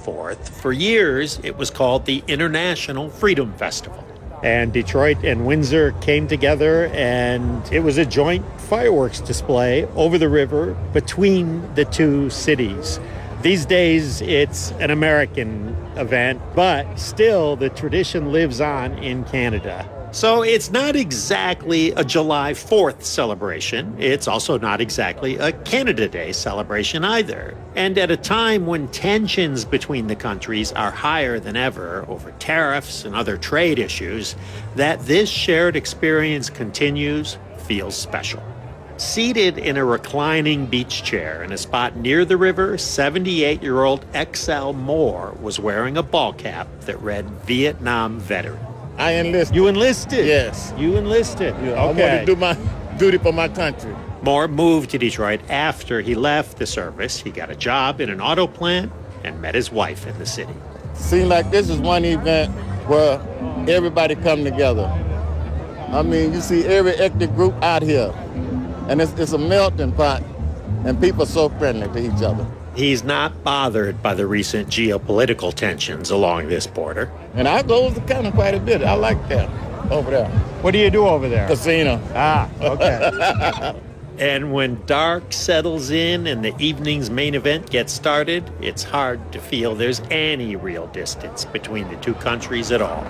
4th. For years, it was called the International Freedom Festival. And Detroit and Windsor came together, and it was a joint fireworks display over the river between the two cities. These days, it's an American event, but still the tradition lives on in Canada. So it's not exactly a July 4th celebration. It's also not exactly a Canada Day celebration either. And at a time when tensions between the countries are higher than ever over tariffs and other trade issues, that this shared experience continues feels special. Seated in a reclining beach chair in a spot near the river, 78-year-old XL Moore was wearing a ball cap that read Vietnam Veteran. I enlisted. You enlisted? Yes. You enlisted? Yeah, okay. I want to do my duty for my country. Moore moved to Detroit after he left the service. He got a job in an auto plant and met his wife in the city. Seems like this is one event where everybody come together. I mean, you see every ethnic group out here, and it's a melting pot, and people are so friendly to each other. He's not bothered by the recent geopolitical tensions along this border. And I go to the county quite a bit. I like that over there. What do you do over there? Casino. Ah, okay. And when dark settles in and the evening's main event gets started, it's hard to feel there's any real distance between the two countries at all.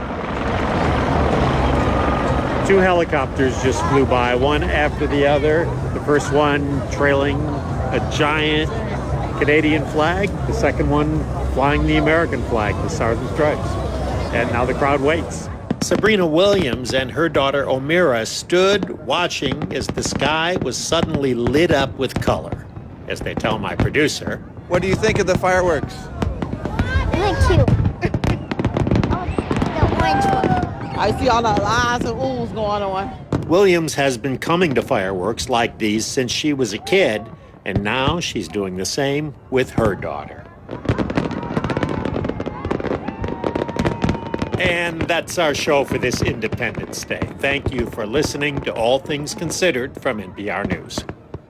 Two helicopters just flew by, one after the other. The first one trailing a giant Canadian flag, the second one flying the American flag, the Stars and Stripes. And now the crowd waits. Sabrina Williams and her daughter Omira stood watching as the sky was suddenly lit up with color. As they tell my producer, what do you think of the fireworks? They're cute. The orange one. I see all the ahs and oohs going on. Williams has been coming to fireworks like these since she was a kid, and now she's doing the same with her daughter. And that's our show for this Independence Day. Thank you for listening to All Things Considered from NPR News.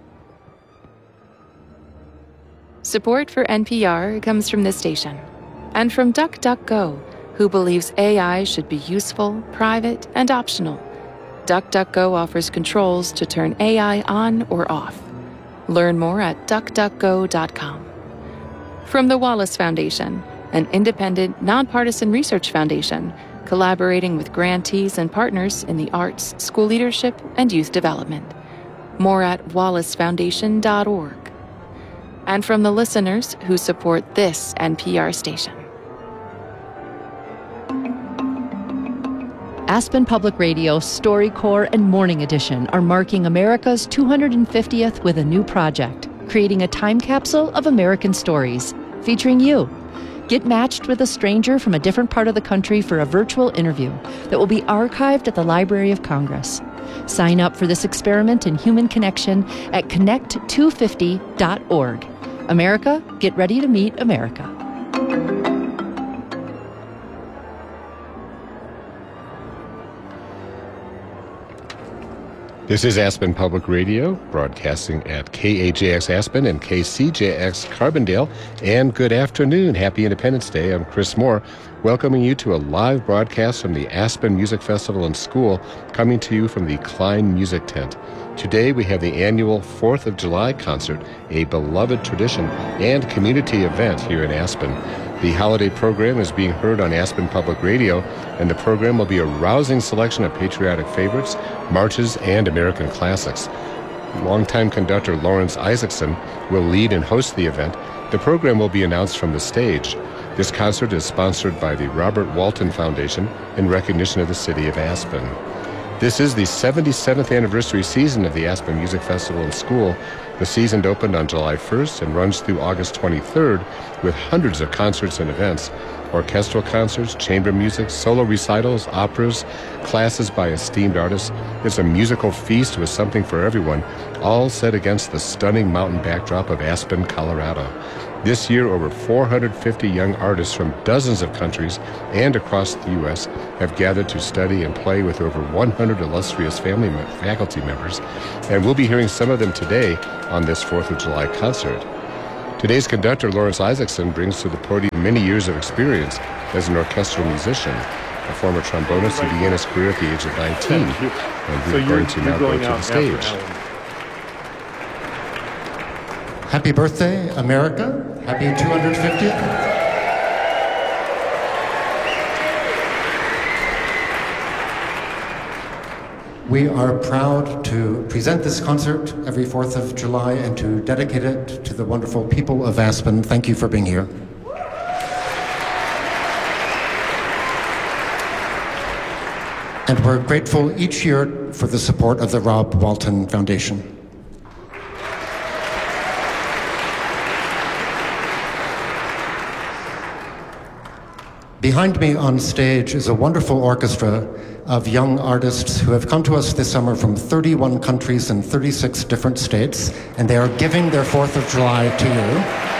Support for NPR comes from this station and from DuckDuckGo, who believes AI should be useful, private, and optional. DuckDuckGo offers controls to turn AI on or off. Learn more at duckduckgo.com. From the Wallace Foundation, an independent, nonpartisan research foundation collaborating with grantees and partners in the arts, school leadership, and youth development. More at wallacefoundation.org. And from the listeners who support this NPR station. Aspen Public Radio, StoryCorps, and Morning Edition are marking America's 250th with a new project, creating a time capsule of American stories, featuring you. Get matched with a stranger from a different part of the country for a virtual interview that will be archived at the Library of Congress. Sign up for this experiment in human connection at connect250.org. America, get ready to meet America. This is Aspen Public Radio, broadcasting at KAJX Aspen and KCJX Carbondale. And good afternoon. Happy Independence Day. I'm Chris Moore, welcoming you to a live broadcast from the Aspen Music Festival and School, coming to you from the Klein Music Tent. Today we have the annual 4th of July concert, a beloved tradition and community event here in Aspen. The holiday program is being heard on Aspen Public Radio, and the program will be a rousing selection of patriotic favorites, marches, and American classics. Longtime conductor Lawrence Isaacson will lead and host the event. The program will be announced from the stage. This concert is sponsored by the Robert Walton Foundation in recognition of the city of Aspen. This is the 77th anniversary season of the Aspen Music Festival and School. The season opened on July 1st and runs through August 23rd with hundreds of concerts and events, orchestral concerts, chamber music, solo recitals, operas, classes by esteemed artists. It's a musical feast with something for everyone, all set against the stunning mountain backdrop of Aspen, Colorado. This year, over 450 young artists from dozens of countries and across the U.S. have gathered to study and play with over 100 illustrious faculty members, and we'll be hearing some of them today on this 4th of July concert. Today's conductor, Lawrence Isaacson, brings to the podium many years of experience as an orchestral musician. A former trombonist, he began his career at the age of 19, and he's going to now go to the stage. Happy birthday, America. Happy 250th. We are proud to present this concert every 4th of July and to dedicate it to the wonderful people of Aspen. Thank you for being here. And we're grateful each year for the support of the Rob Walton Foundation. Behind me on stage is a wonderful orchestra of young artists who have come to us this summer from 31 countries and 36 different states, and they are giving their 4th of July to you.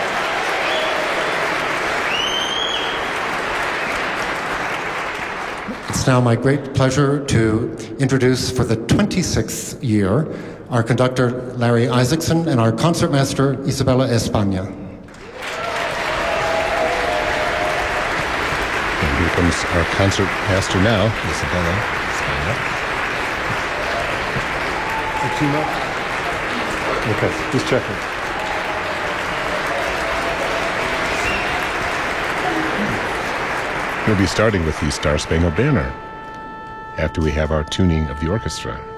It's now my great pleasure to introduce for the 26th year our conductor Larry Isaacson and our concertmaster Isabella España. Here comes our concert master now, Isabella. Okay, just checking. We'll be starting with the Star Spangled Banner after we have our tuning of the orchestra.